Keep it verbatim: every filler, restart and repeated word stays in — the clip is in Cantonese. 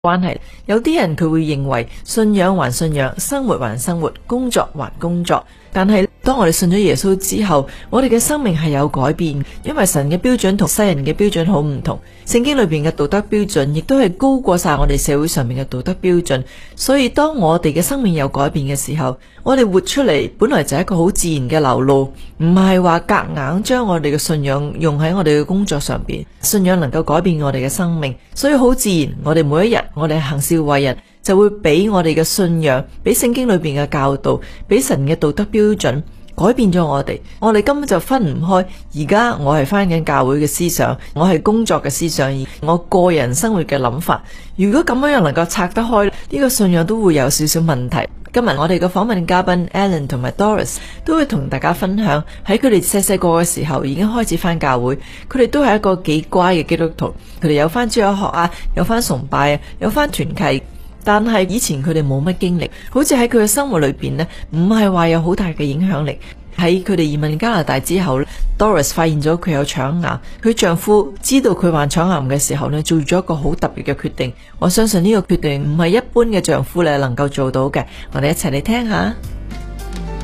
關係。有啲人佢會認為信仰還信仰，生活還生活，工作還工作。但係當我哋信咗耶穌之後，我哋嘅生命係有改變，因為神嘅標準同世人嘅標準好唔同。聖經裏邊嘅道德標準亦都係高過晒我哋社會上面嘅道德標準。所以當我哋嘅生命有改變嘅時候，我哋活出嚟本來就係一個好自然嘅流露，唔係話夾硬將我哋嘅信仰用喺我哋嘅工作上邊。信仰能夠改變我哋嘅生命，所以好自然，我哋每一日我哋行事為人就會俾我哋嘅信仰，俾聖經裏邊嘅教導，俾神嘅道德標準改變咗我哋。我哋根本就分唔開，而家我係返緊教會嘅思想，我係工作嘅思想，我個人生活嘅諗法。如果咁樣又能夠拆得開，呢個信仰都會有少少問題。今日我哋嘅訪問嘉賓 Alan 同埋 Doris 都會同大家分享，喺佢哋細細個嘅時候已經開始返教會，佢哋都係一個幾乖嘅基督徒，佢哋有返主日學啊，有返崇拜啊，有返團契。但係以前佢哋冇乜經歷，好似喺佢嘅生活裏邊呢，唔係話有好大嘅影響力。喺佢哋移民加拿大之後呢， Doris 發現咗佢有腸癌，佢丈夫知道佢患腸癌嘅時候呢，做咗一個好特別嘅決定。我相信呢個決定唔係一般嘅丈夫咧能夠做到嘅。我哋一齊嚟聽下。